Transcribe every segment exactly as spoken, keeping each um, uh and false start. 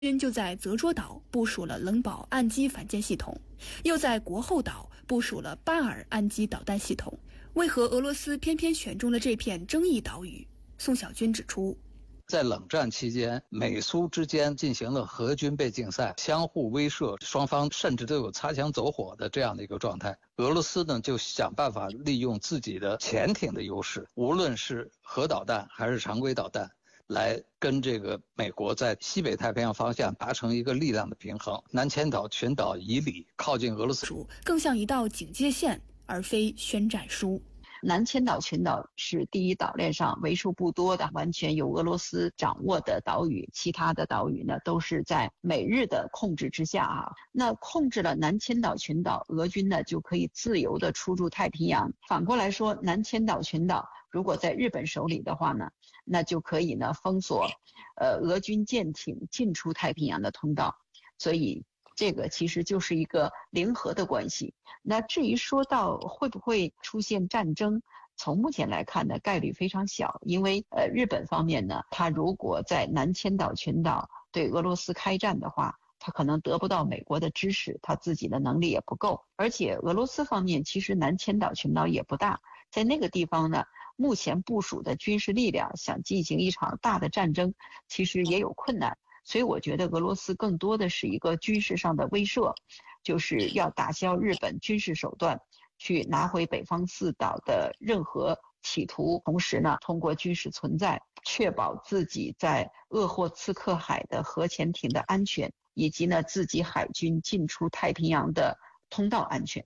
军就在泽捉岛部署了冷堡岸基反舰系统，又在国后岛部署了巴尔岸基导弹系统。为何俄罗斯偏偏选中了这片争议岛屿？宋小军指出， 在冷战期间，美苏之间进行了核军备竞赛，相互威慑，双方甚至都有擦枪走火的这样的一个状态。俄罗斯呢，就想办法利用自己的潜艇的优势，无论是核导弹还是常规导弹，来跟这个美国在西北太平洋方向达成一个力量的平衡。南千岛群岛以里靠近俄罗斯， 更像一道警戒线，而非宣战书。 南千岛群岛是第一岛链上为数不多的完全由俄罗斯掌握的岛屿，其他的岛屿呢都是在美日的控制之下啊。那控制了南千岛群岛，俄军呢就可以自由的出入太平洋。反过来说，南千岛群岛如果在日本手里的话呢，那就可以呢封锁呃俄军舰艇进出太平洋的通道。所以这个其实就是一个零和的关系。那至于说到会不会出现战争，从目前来看呢，概率非常小，因为呃日本方面呢，他如果在南千岛群岛对俄罗斯开战的话，他可能得不到美国的支持，他自己的能力也不够。而且俄罗斯方面其实南千岛群岛也不大，在那个地方呢，目前部署的军事力量想进行一场大的战争，其实也有困难。所以我觉得俄罗斯更多的是一个军事上的威慑，就是要打消日本军事手段，去拿回北方四岛的任何企图，同时呢，通过军事存在确保自己在鄂霍次克海的核潜艇的安全，以及呢自己海军进出太平洋的通道安全。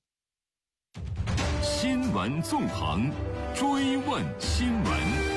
新闻纵横，追问新闻。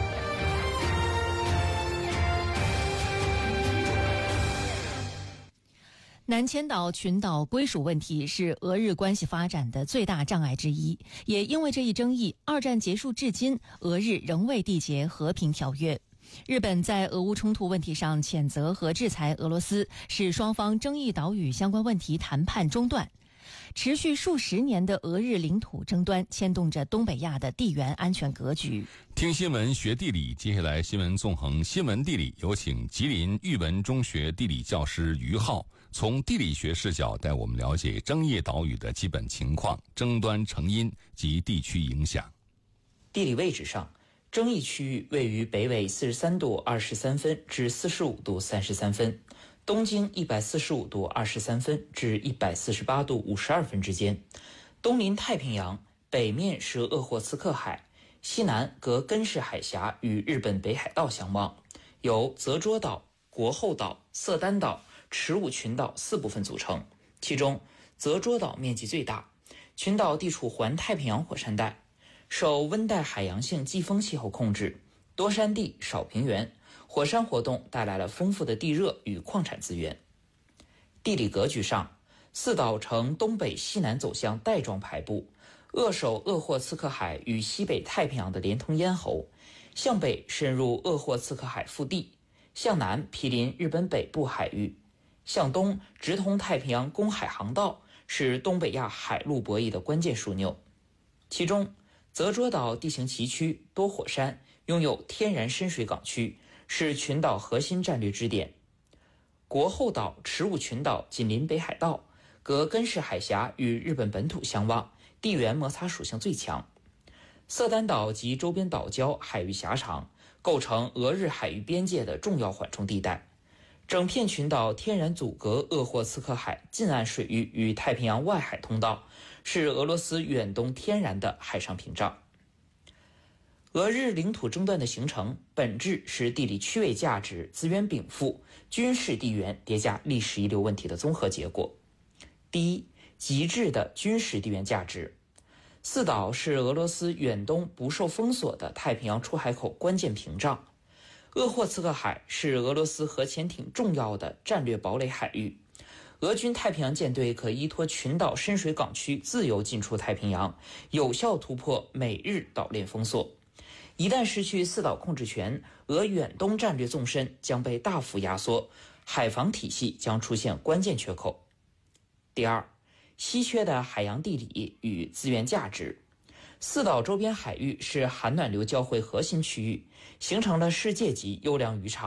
南千岛群岛归属问题是俄日关系发展的最大障碍之一，也因为这一争议，二战结束至今，俄日仍未缔结和平条约。日本在俄乌冲突问题上谴责和制裁俄罗斯，使双方争议岛屿相关问题谈判中断。持续数十年的俄日领土争端牵动着东北亚的地缘安全格局。 听新闻学地理，接下来新闻纵横新闻地理，有请吉林育文中学地理教师于浩从地理学视角带我们了解争议岛屿的基本情况、争端成因及地区影响。 地理位置上，争议区域位于北纬四十三度二十三分至四十五度三十三分，东经一百四十五度二十三分至一百四十八度五十二分之间，东临太平洋，北面是鄂霍次克海，西南隔根室海峡与日本北海道相望，由泽捉岛、国后岛、色丹岛、池武群岛四部分组成，其中泽捉岛面积最大，群岛地处环太平洋火山带，受温带海洋性季风气候控制，多山地少平原，火山活动带来了丰富的地热与矿产资源。地理格局上，四岛呈东北西南走向带状排布，扼守鄂霍次克海与西北太平洋的连通咽喉，向北深入鄂霍次克海腹地，向南毗邻日本北部海域，向东直通太平洋公海航道，是东北亚海陆博弈的关键枢纽。其中泽捉岛地形崎岖，多火山，拥有天然深水港区，是群岛核心战略支点。国后岛、池武群岛紧邻北海道，隔根室海峡与日本本土相望，地缘摩擦属性最强。色丹岛及周边岛礁海域狭长，构成俄日海域边界的重要缓冲地带。整片群岛天然阻隔鄂霍次克海近岸水域与太平洋外海通道，是俄罗斯远东天然的海上屏障。俄日领土争端的形成，本质是地理区位价值、资源禀赋、军事地缘叠加历史遗留问题的综合结果。第一，极致的军事地缘价值。四岛是俄罗斯远东不受封锁的太平洋出海口关键屏障。鄂霍次克海是俄罗斯核潜艇重要的战略堡垒海域，俄军太平洋舰队可依托群岛深水港区自由进出太平洋，有效突破美日岛链封锁。一旦失去四岛控制权，俄远东战略纵深将被大幅压缩，海防体系将出现关键缺口。第二，稀缺的海洋地理与资源价值。四岛周边海域是寒暖流交汇核心区域，形成了世界级优良渔场，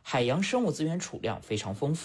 海洋生物资源储量非常丰富。